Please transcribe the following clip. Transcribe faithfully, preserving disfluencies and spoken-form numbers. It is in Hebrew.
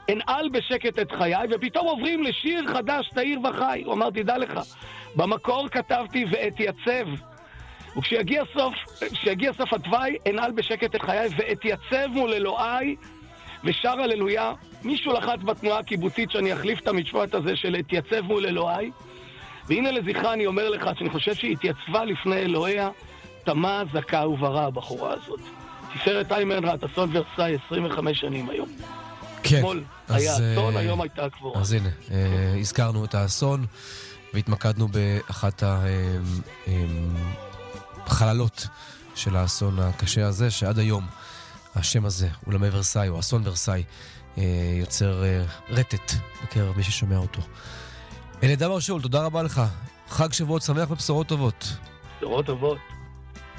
אנעל בשקט את חיי, ופתאום עוברים לשיר חדש, תאיר וחי. הוא אמר, תדע לך, במקור כתבתי ואתייצב, וכשיגיע סוף, כשיגיע סוף התוואי, אנעל בשקט את חיי ואתייצב מול אלוהי, ושר הללויה. מישהו לחץ בתנועה הקיבוצית שאני אחליף את המשפט הזה של התייצב מול אלוהי, והנה לזכרה אני אומר לך שאני חושב שהיא התייצבה לפני אלוהיה, תמה, זכה וברא הבחורה הזאת. תפארת איימנרט, אסון ורסאי, עשרים וחמש שנים היום. כן. אתמול היה אסון, היום הייתה הקבורה. אז הנה, הזכרנו את האסון, והתמקדנו באחת החללות של האסון הקשה הזה, שעד היום השם הזה, אולמי ורסאי, או אסון ורסאי, יוצר רטט בקרב מי ששומע אותו. אלעד בר שאול, תודה רבה לך. חג שבועות שמח ובשורות טובות. בשורות טובות.